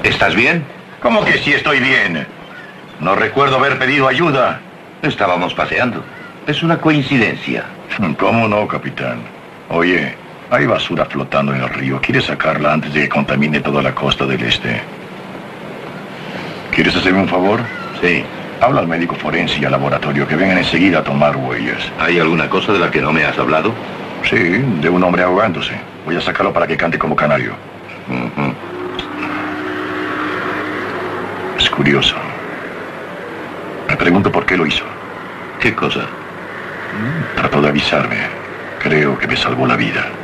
¿Estás bien? ¿Cómo que sí estoy bien? No recuerdo haber pedido ayuda. Estábamos paseando. Es una coincidencia. ¿Cómo no, capitán? Oye, hay basura flotando en el río. ¿Quieres sacarla antes de que contamine toda la costa del este? ¿Quieres hacerme un favor? Sí. Habla al médico forense y al laboratorio que vengan enseguida a tomar huellas. ¿Hay alguna cosa de la que no me has hablado? Sí, de un hombre ahogándose. Voy a sacarlo para que cante como canario. Es curioso. Me pregunto por qué lo hizo. ¿Qué cosa? Trató de avisarme. Creo que me salvó la vida.